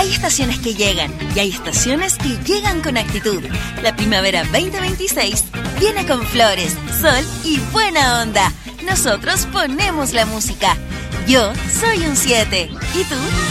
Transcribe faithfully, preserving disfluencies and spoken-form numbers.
Hay estaciones que llegan y hay estaciones que llegan con actitud. La primavera veinte veintiséis viene con flores, sol y buena onda. Nosotros ponemos la música. Yo soy un siete. ¿Y tú?